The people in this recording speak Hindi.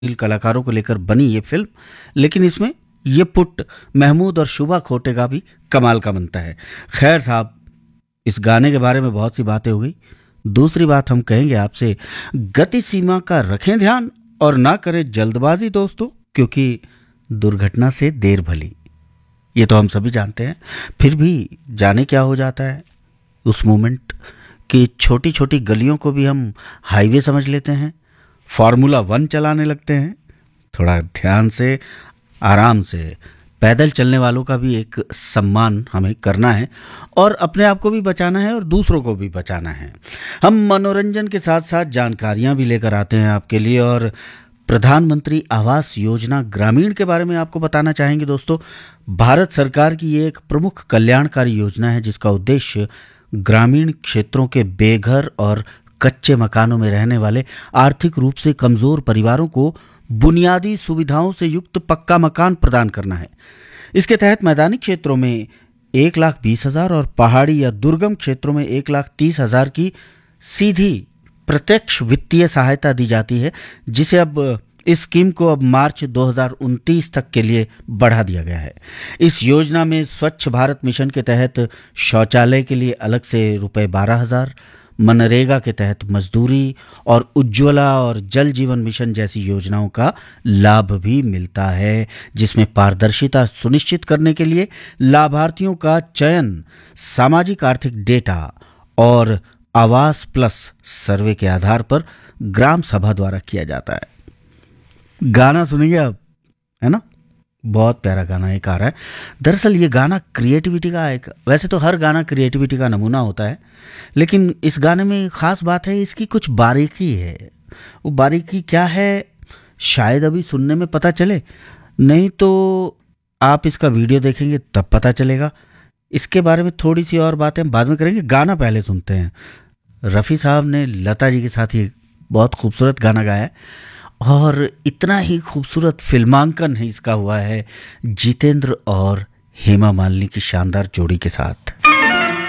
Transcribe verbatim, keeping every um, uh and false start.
कलाकारों को लेकर बनी ये फिल्म, लेकिन इसमें ये पुट महमूद और शुभा खोटे का भी कमाल का बनता है। खैर साहब, इस गाने के बारे में बहुत सी बातें हो गई। दूसरी बात हम कहेंगे आपसे, गति सीमा का रखें ध्यान और ना करें जल्दबाजी दोस्तों, क्योंकि दुर्घटना से देर भली, ये तो हम सभी जानते हैं। फिर भी जाने क्या हो जाता है उस मोमेंट कि छोटी छोटी गलियों को भी हम हाईवे समझ लेते हैं, फार्मूला वन चलाने लगते हैं। थोड़ा ध्यान से, आराम से, पैदल चलने वालों का भी एक सम्मान हमें करना है और अपने आप को भी बचाना है और दूसरों को भी बचाना है। हम मनोरंजन के साथ साथ जानकारियां भी लेकर आते हैं आपके लिए और प्रधानमंत्री आवास योजना ग्रामीण के बारे में आपको बताना चाहेंगे दोस्तों। भारत सरकार की ये एक प्रमुख कल्याणकारी योजना है जिसका उद्देश्य ग्रामीण क्षेत्रों के बेघर और कच्चे मकानों में रहने वाले आर्थिक रूप से कमजोर परिवारों को बुनियादी सुविधाओं से युक्त पक्का मकान प्रदान करना है। इसके तहत मैदानी क्षेत्रों में एक लाख बीस हजार और पहाड़ी या दुर्गम क्षेत्रों में एक लाख तीस हजार की सीधी प्रत्यक्ष वित्तीय सहायता दी जाती है, जिसे अब इस स्कीम को अब मार्च दो हज़ार उनतीस तक के लिए बढ़ा दिया गया है। इस योजना में स्वच्छ भारत मिशन के तहत शौचालय के लिए अलग से रुपए बारह हजार, मनरेगा के तहत मजदूरी और उज्ज्वला और जल जीवन मिशन जैसी योजनाओं का लाभ भी मिलता है, जिसमें पारदर्शिता सुनिश्चित करने के लिए लाभार्थियों का चयन सामाजिक आर्थिक डेटा और आवास प्लस सर्वे के आधार पर ग्राम सभा द्वारा किया जाता है। गाना सुनेंगे आप, है ना? बहुत प्यारा गाना एक आ रहा है। दरअसल ये गाना क्रिएटिविटी का एक, वैसे तो हर गाना क्रिएटिविटी का नमूना होता है, लेकिन इस गाने में खास बात है इसकी कुछ बारीकी है। वो बारीकी क्या है शायद अभी सुनने में पता चले, नहीं तो आप इसका वीडियो देखेंगे तब पता चलेगा। इसके बारे में थोड़ी सी और बातें हम बाद में करेंगे, गाना पहले सुनते हैं। रफ़ी साहब ने लता जी के साथ ये बहुत खूबसूरत गाना गाया है और इतना ही खूबसूरत फिल्मांकन है इसका हुआ है जितेंद्र और हेमा मालिनी की शानदार जोड़ी के साथ।